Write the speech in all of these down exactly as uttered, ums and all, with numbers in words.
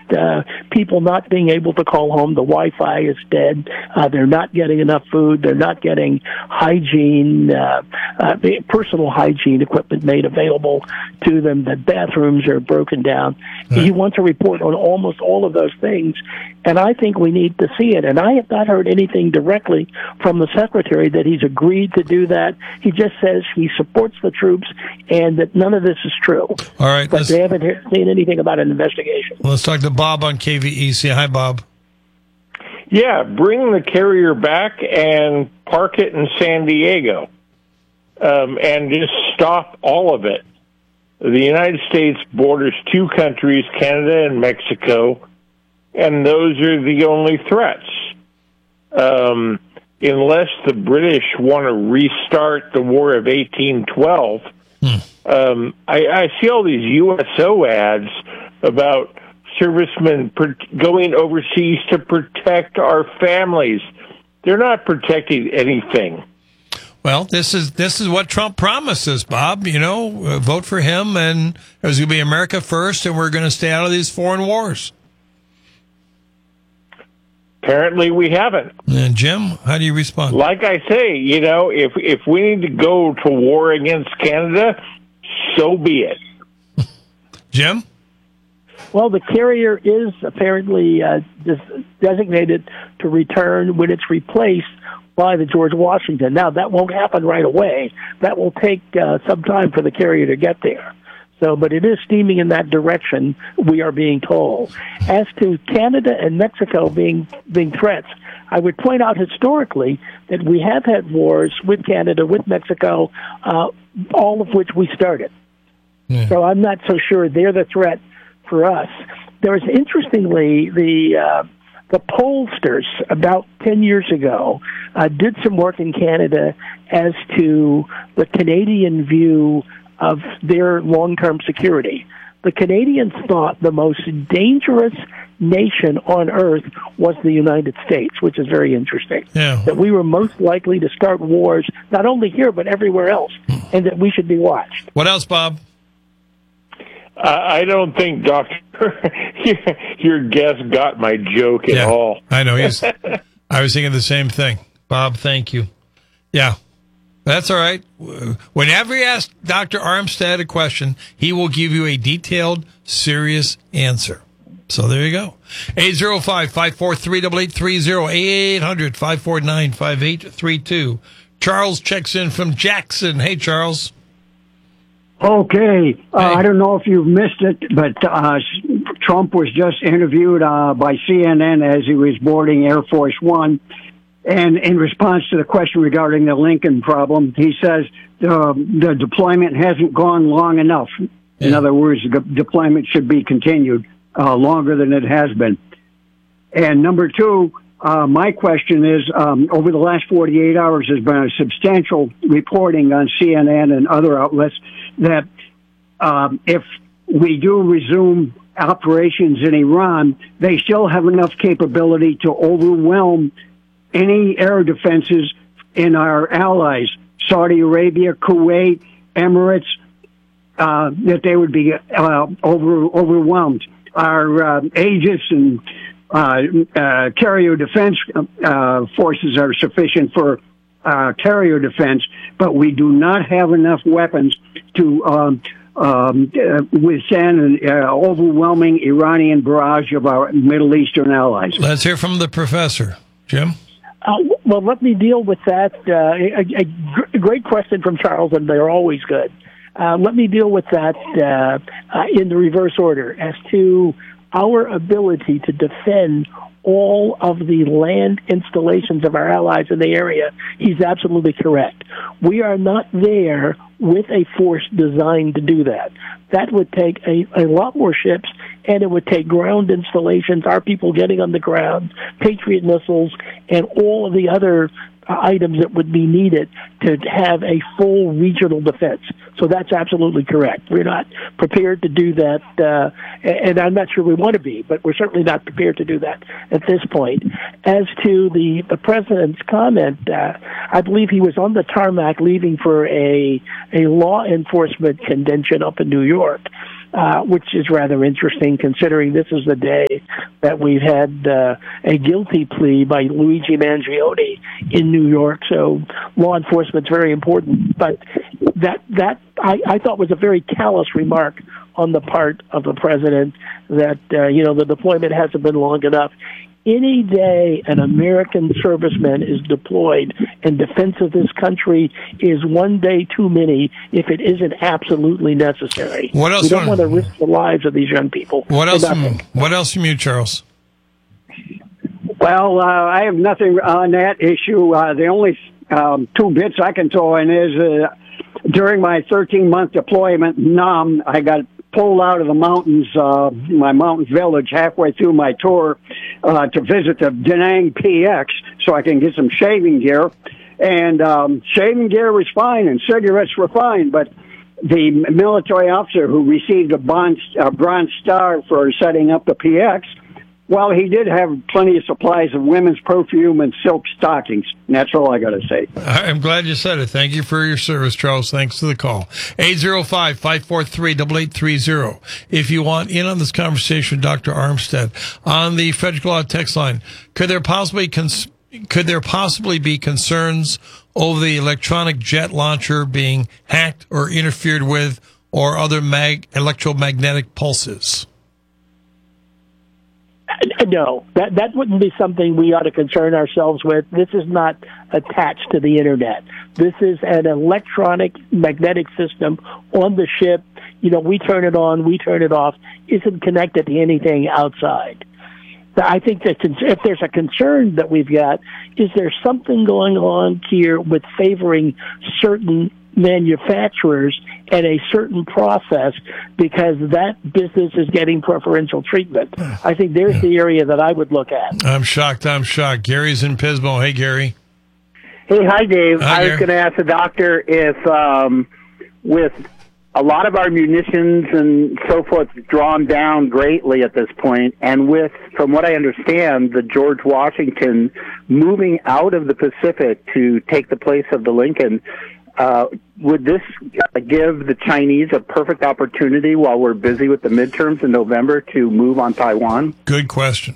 uh, people not being able to call home. The Wi-Fi is dead. Uh, they're not getting enough food. They're not getting hygiene, uh, uh, personal hygiene equipment made available to them. The bathrooms are broken down. Right. He wants a report on almost all of those things, and I think we need to see it. And I have not heard anything directly from the Secretary that he's agreed to do that. He just says he supports the troops and that none of this is true. All right. But they haven't seen anything about an investigation. Let's talk to Bob on K V E C. Hi, Bob. Yeah, bring the carrier back and park it in San Diego, um, and just stop all of it. The United States borders two countries, Canada and Mexico, and those are the only threats. Um, unless the British want to restart the War of eighteen twelve, hmm. um, I, I see all these U S O ads about servicemen per- going overseas to protect our families. They're not protecting anything. Well, this is this is what Trump promises, Bob. You know, uh, vote for him, and there's going to be America first, and we're going to stay out of these foreign wars. Apparently, we haven't. And Jim, how do you respond? Like I say, you know, if if we need to go to war against Canada, so be it. Jim? Well, the carrier is apparently uh, des- designated to return when it's replaced by the George Washington. Now, that won't happen right away. That will take uh, some time for the carrier to get there. So, but it is steaming in that direction, we are being told. As to Canada and Mexico being being threats, I would point out historically that we have had wars with Canada, with Mexico, uh, all of which we started. Yeah. So I'm not so sure they're the threat for us. There was, interestingly, the uh, the pollsters about ten years ago uh, did some work in Canada as to the Canadian view of their long-term security. The Canadians thought the most dangerous nation on earth was the United States, which is very interesting. Yeah. That we were most likely to start wars, not only here, but everywhere else, and that we should be watched. What else, Bob? I don't think, Doctor, your guest got my joke at yeah, all. I know. He's, I was thinking the same thing. Bob, thank you. Yeah, that's all right. Whenever you ask Doctor Armstead a question, he will give you a detailed, serious answer. So there you go. eight oh five, five four three, eight eight three oh, eight hundred, five four nine, five eight three two. Charles checks in from Jackson. Hey, Charles. Okay, uh, I don't know if you've missed it, but uh, Trump was just interviewed uh, by C N N as he was boarding Air Force One, and in response to the question regarding the Lincoln problem, he says uh, the deployment hasn't gone long enough. In yeah. other words, the deployment should be continued uh, longer than it has been. And number two, uh, my question is, um, over the last forty-eight hours, there's been a substantial reporting on C N N and other outlets that um, if we do resume operations in Iran, they still have enough capability to overwhelm any air defenses in our allies, Saudi Arabia, Kuwait, Emirates, uh, that they would be uh, over, overwhelmed. Our uh, Aegis and uh, uh, carrier defense uh, forces are sufficient for uh, carrier defense, but we do not have enough weapons to um, um, uh, withstand an uh, overwhelming Iranian barrage of our Middle Eastern allies. Let's hear from the professor. Jim? Uh, well, let me deal with that. Uh, a, a, gr- great question from Charles, and they're always good. Uh, let me deal with that uh, uh, in the reverse order as to our ability to defend all of the land installations of our allies in the area. He's absolutely correct. We are not there with a force designed to do that. That would take a, a lot more ships, and it would take ground installations, our people getting on the ground, Patriot missiles, and all of the other items that would be needed to have a full regional defense. So that's absolutely correct. We're not prepared to do that, uh, and I'm not sure we want to be, but we're certainly not prepared to do that at this point. As to the, the president's comment, uh, I believe he was on the tarmac leaving for a, a law enforcement convention up in New York. uh, which is rather interesting considering this is the day that we've had uh, a guilty plea by Luigi Mangione in New York. So law enforcement's very important. But that that I, I thought was a very callous remark on the part of the president that, uh, you know, the deployment hasn't been long enough. Any day an American serviceman is deployed in defense of this country is one day too many if it isn't absolutely necessary. What else? We don't want to risk the lives of these young people. What else? From, what else from you, Charles? Well, uh, I have nothing on that issue. Uh, the only um, two bits I can throw in is uh, during my thirteen-month deployment in Nam, I got pulled out of the mountains, uh, my mountain village, halfway through my tour uh, to visit the Da Nang P X so I can get some shaving gear. And um, shaving gear was fine and cigarettes were fine, but the military officer who received a bronze, uh, bronze star for setting up the P X, well, he did have plenty of supplies of women's perfume and silk stockings. And that's all I got to say. I'm glad you said it. Thank you for your service, Charles. Thanks for the call. eight zero five, five four three, eight eight three zero. If you want in on this conversation with Doctor Armstead on the Federal Law text line, could there possibly cons- could there possibly be concerns over the electronic jet launcher being hacked or interfered with or other mag- electromagnetic pulses? No, that that wouldn't be something we ought to concern ourselves with. This is not attached to the internet. This is an electronic magnetic system on the ship. You know, we turn it on, we turn it off. Isn't connected to anything outside. I think that if there's a concern that we've got, is there something going on here with favoring certain manufacturers and a certain process because that business is getting preferential treatment? I think there's the area that I would look at. I'm shocked. I'm shocked. Gary's in Pismo. Hey, Gary. Hey, hi, Dave. Hi, I was going to ask the doctor if um, with a lot of our munitions and so forth drawn down greatly at this point, and with, from what I understand, the George Washington moving out of the Pacific to take the place of the Lincoln, Uh, would this give the Chinese a perfect opportunity while we're busy with the midterms in November to move on Taiwan? Good question.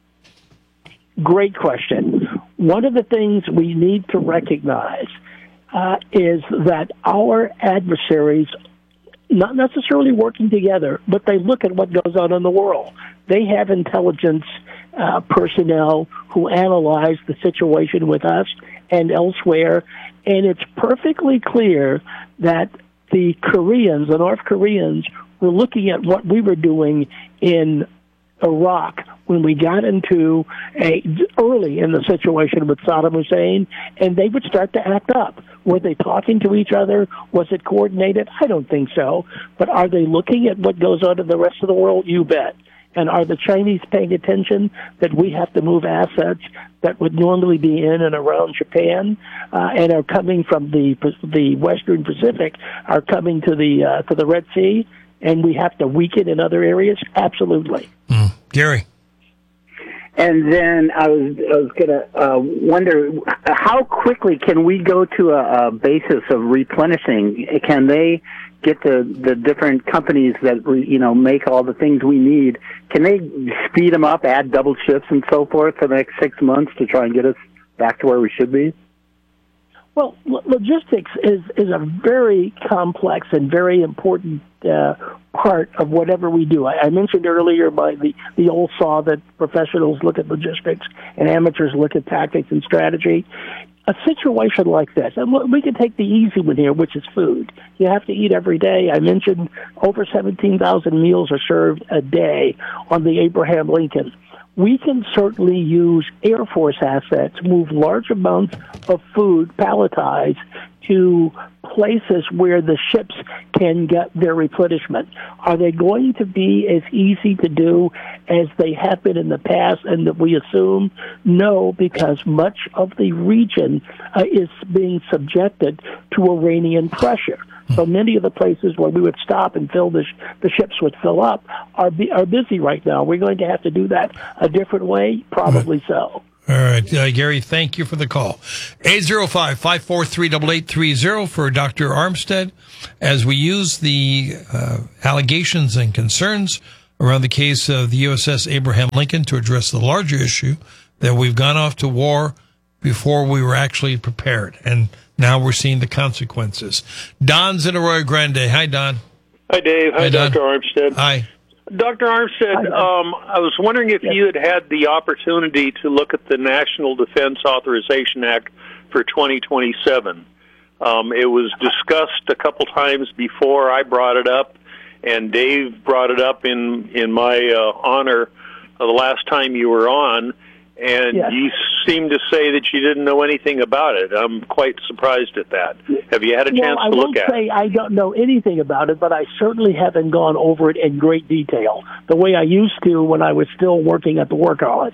Great question. One of the things we need to recognize uh, is that our adversaries, not necessarily working together, but they look at what goes on in the world. They have intelligence uh, personnel who analyze the situation with us and elsewhere, and it's perfectly clear that the Koreans, the North Koreans, were looking at what we were doing in Iraq when we got into a early in the situation with Saddam Hussein, and they would start to act up. Were they talking to each other? Was it coordinated? I don't think so. But are they looking at what goes on in the rest of the world? You bet. And are the Chinese paying attention that we have to move assets that would normally be in and around Japan uh, and are coming from the the Western Pacific, are coming to the uh, to the Red Sea, and we have to weaken in other areas? Absolutely. Mm. Gary. And then I was I was going to uh, wonder, how quickly can we go to a, a basis of replenishing? Can they get the, the different companies that, you know, make all the things we need, can they speed them up, add double shifts and so forth for the next six months to try and get us back to where we should be? Well, logistics is, is a very complex and very important uh, part of whatever we do. I, I mentioned earlier by the, the old saw that professionals look at logistics and amateurs look at tactics and strategy. A situation like this, and we can take the easy one here, which is food. You have to eat every day. I mentioned over seventeen thousand meals are served a day on the Abraham Lincoln. We can certainly use Air Force assets, move large amounts of food palletized to places where the ships can get their replenishment. Are they going to be as easy to do as they have been in the past and that we assume? No, because much of the region uh, is being subjected to Iranian pressure. So many of the places where we would stop and fill the, sh- the ships would fill up are, be- are busy right now. We're going to have to do that a different way? Probably so. All right, uh, Gary, thank you for the call. eight zero five, five four three, eight eight three zero for Doctor Armstead as we use the uh, allegations and concerns around the case of the U S S Abraham Lincoln to address the larger issue that we've gone off to war before we were actually prepared, and now we're seeing the consequences. Don's in Arroyo Grande. Hi, Don. Hi, Dave. Hi, Hi, Don. Doctor Armstead. Hi. Doctor Armstead, um, I was wondering if Yes. you had had the opportunity to look at the National Defense Authorization Act for twenty twenty-seven. Um, it was discussed a couple times before I brought it up, and Dave brought it up in, in my uh, honor uh, the last time you were on, and Yes. you seemed to say that you didn't know anything about it. I'm quite surprised at that. Have you had a Well, chance I to won't look at say it? I don't know anything about it, but I certainly haven't gone over it in great detail the way I used to when I was still working at the War College.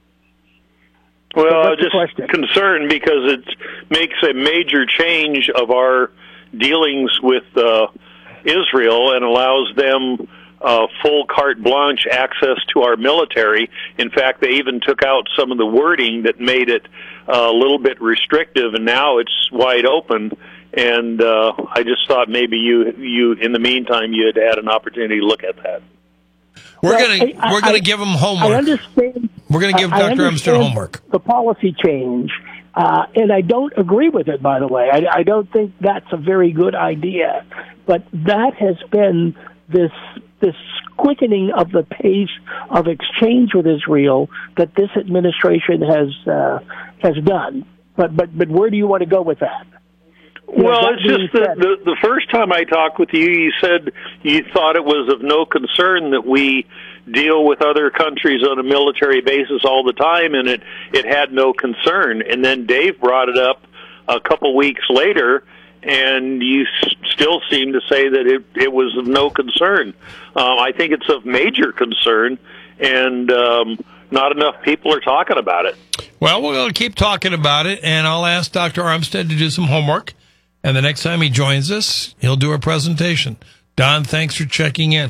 Well, So I'm what's the just question? concerned because it makes a major change of our dealings with uh, Israel and allows them uh, full carte blanche access to our military. In fact, they even took out some of the wording that made it uh, a little bit restrictive, and now it's wide open. And uh, I just thought maybe you, you, in the meantime, you had had an opportunity to look at that. We're Well, gonna I- we're I- gonna give him I homework. understand. We're gonna give I- I Doctor Armstead understand homework. The policy change, uh, and I don't agree with it. By the way, I, I don't think that's a very good idea. But that has been this this quickening of the pace of exchange with Israel that this administration has uh, has done. But but but where do you want to go with that? You know, Well, that it's being just that said- the, the first time I talked with you, you said you thought it was of no concern that we deal with other countries on a military basis all the time, and it, it had no concern. And then Dave brought it up a couple weeks later, and you s- still seem to say that it, it was of no concern. Um, I think it's of major concern, and um, not enough people are talking about it. Well, we're going to keep talking about it, and I'll ask Doctor Armstead to do some homework. And the next time he joins us, he'll do a presentation. Don, thanks for checking in.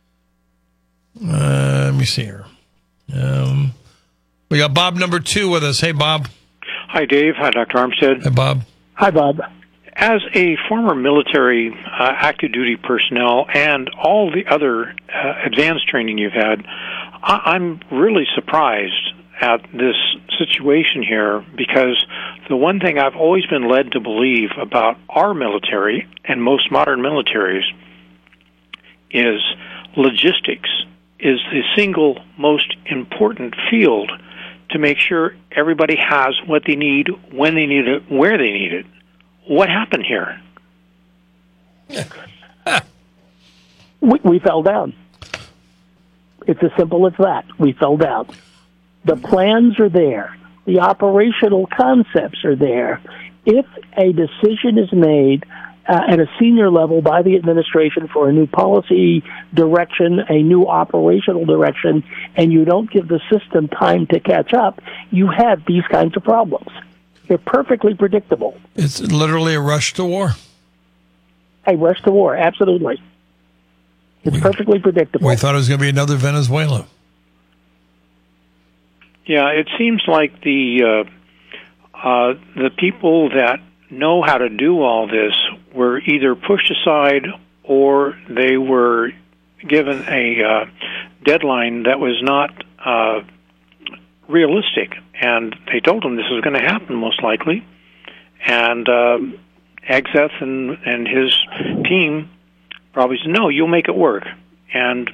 Uh, let me see here. Um, we got Bob number two with us. Hey, Bob. Hi, Dave. Hi, Doctor Armstead. Hey, Bob. Hi, Bob. As a former military uh, active duty personnel and all the other uh, advanced training you've had, I- I'm really surprised at this situation here, because the one thing I've always been led to believe about our military and most modern militaries is logistics is the single most important field to make sure everybody has what they need, when they need it, where they need it. What happened here? We, we fell down. It's as simple as that. We fell down. The plans are there. The operational concepts are there. If a decision is made uh, at a senior level by the administration for a new policy direction, a new operational direction, and you don't give the system time to catch up, you have these kinds of problems. They're perfectly predictable. It's literally a rush to war. A rush to war, absolutely. It's We- perfectly predictable. We thought it was going to be another Venezuela. Yeah, it seems like the uh, uh, the people that know how to do all this were either pushed aside or they were given a uh, deadline that was not uh, realistic, and they told them this was going to happen most likely. And uh, Agseth and and his team probably said, "No, you'll make it work." And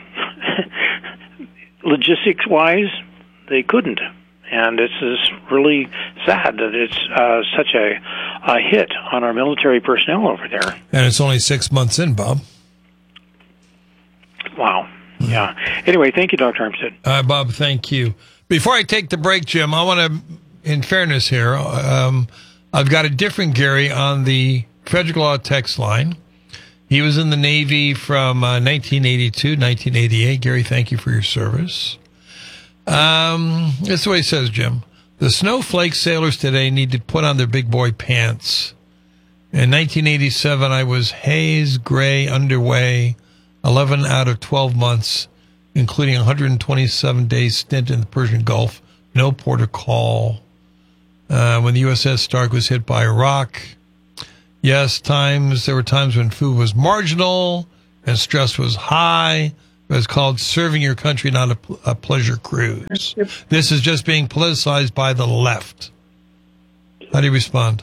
logistics-wise, they couldn't, and this is really sad that it's uh, such a, a hit on our military personnel over there. And it's only six months in, Bob. Wow. Yeah. Anyway, thank you, Doctor Armstead. Uh, Bob, thank you. Before I take the break, Jim, I want to, in fairness here, um, I've got a different Gary on the Frederick Law text line. He was in the Navy from uh, nineteen eighty-two, nineteen eighty-eight. Gary, thank you for your service. Um, this is what he says, Jim. The snowflake sailors today need to put on their big boy pants. In nineteen eighty-seven, I was haze, gray, underway, eleven out of twelve months, including a one hundred twenty-seven day stint in the Persian Gulf, no port of call. Uh, when the U S S Stark was hit by Iraq, yes, times there were times when food was marginal and stress was high. It was called serving your country, not a, a pleasure cruise. This is just being politicized by the left. How do you respond?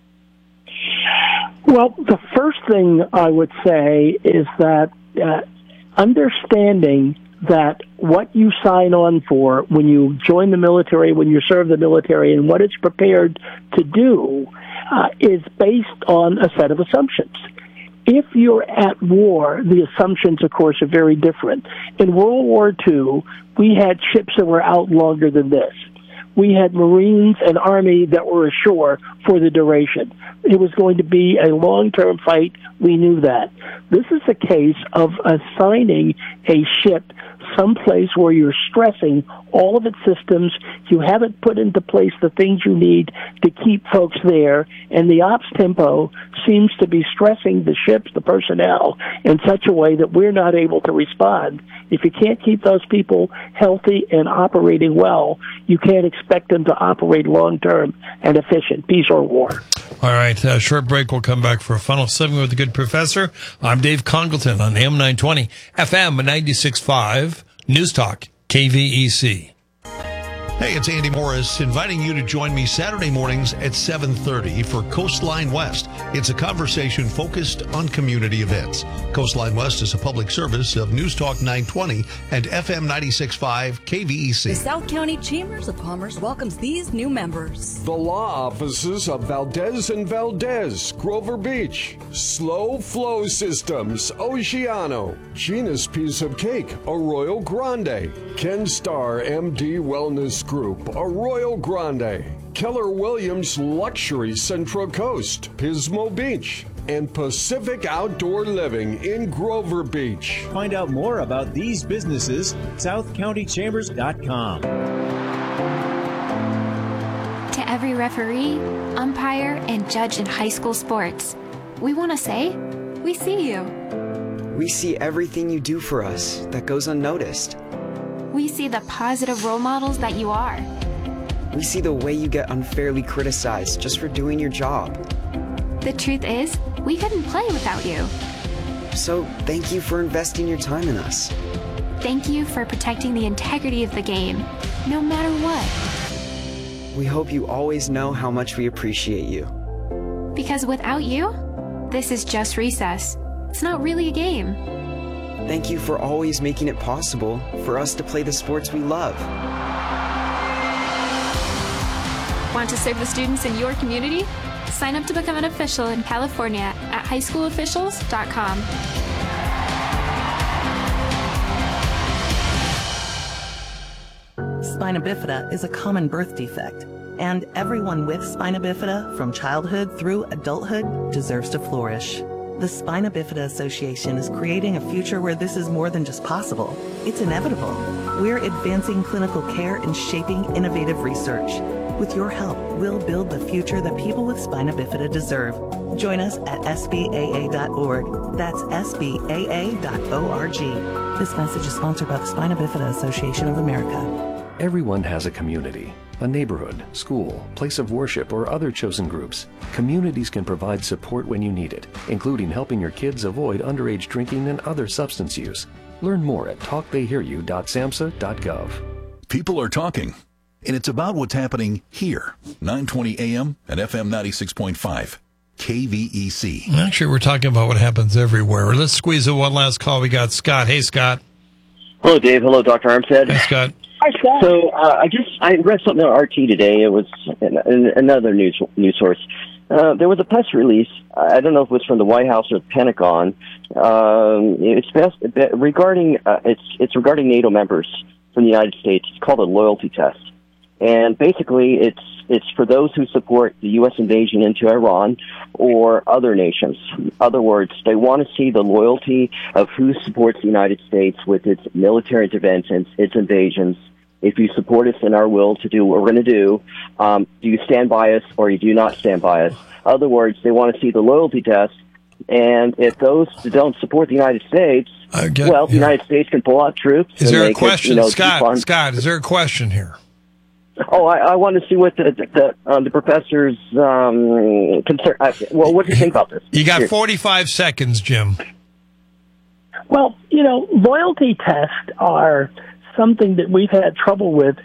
Well, the first thing I would say is that uh, understanding that what you sign on for when you join the military, when you serve the military, and what it's prepared to do uh, is based on a set of assumptions. If you're at war, the assumptions, of course, are very different. In World War Two, we had ships that were out longer than this. We had Marines and Army that were ashore for the duration. It was going to be a long-term fight. We knew that. This is a case of assigning a ship someplace where you're stressing all of its systems. You haven't put into place the things you need to keep folks there, and the ops tempo seems to be stressing the ships, the personnel, in such a way that we're not able to respond. If you can't keep those people healthy and operating well, you can't expect them to operate long-term and efficient, peace or war. All right, uh, short break. We'll come back for a final segment with the good professor. I'm Dave Congleton on A M nine twenty, F M ninety-six point five, News Talk, K V E C. Hey, it's Andy Morris inviting you to join me Saturday mornings at seven thirty for Coastline West. It's a conversation focused on community events. Coastline West is a public service of News Talk nine twenty and F M ninety-six point five K V E C. The South County Chambers of Commerce welcomes these new members. The law offices of Valdez and Valdez, Grover Beach, Slow Flow Systems, Oceano, Gina's Piece of Cake, Arroyo Grande, Ken Starr M D Wellness Group, Arroyo Grande, Keller Williams Luxury Central Coast, Pismo Beach, and Pacific Outdoor Living in Grover Beach. Find out more about these businesses, south county chambers dot com. To every referee, umpire, and judge in high school sports, we want to say, we see you. We see everything you do for us that goes unnoticed. We see the positive role models that you are. We see the way you get unfairly criticized just for doing your job. The truth is, we couldn't play without you. So thank you for investing your time in us. Thank you for protecting the integrity of the game, no matter what. We hope you always know how much we appreciate you. Because without you, this is just recess. It's not really a game. Thank you for always making it possible for us to play the sports we love. Want to serve the students in your community? Sign up to become an official in California at high school officials dot com. Spina bifida is a common birth defect, and everyone with spina bifida from childhood through adulthood deserves to flourish. The Spina Bifida Association is creating a future where this is more than just possible. It's inevitable. We're advancing clinical care and shaping innovative research. With your help, we'll build the future that people with spina bifida deserve. Join us at S B A A dot org. That's S B A A dot org. This message is sponsored by the Spina Bifida Association of America. Everyone has a community, a neighborhood, school, place of worship, or other chosen groups. Communities can provide support when you need it, including helping your kids avoid underage drinking and other substance use. Learn more at talk they hear you dot samhsa dot gov. People are talking, and it's about what's happening here. nine twenty A M and F M ninety-six point five. K V E C. Actually, we're talking about what happens everywhere. Let's squeeze in one last call. We got Scott. Hey, Scott. Hello, Dave. Hello, Doctor Armstead. Hey, Scott. Hi, Scott. So uh, I just I read something on R T today. It was an, an, another news news source. Uh, there was a press release. I don't know if it was from the White House or the Pentagon. Um, it's best, regarding uh, it's it's regarding NATO members from the United States. It's called a loyalty test, and basically it's it's for those who support the U S invasion into Iran or other nations. In other words, they want to see the loyalty of who supports the United States with its military interventions, its invasions. If you support us in our will to do what we're going to do, um, do you stand by us or you do not stand by us? In other words, they want to see the loyalty test. And if those that don't support the United States, get, well, the yeah. United States can pull out troops. Is there a could, question, you know, Scott? Scott, is there a question here? Oh, I, I want to see what the the, uh, the professor's um, concern. Uh, well, what do you think about this? You got forty-five seconds, Jim. Well, you know, loyalty tests are something that we've had trouble with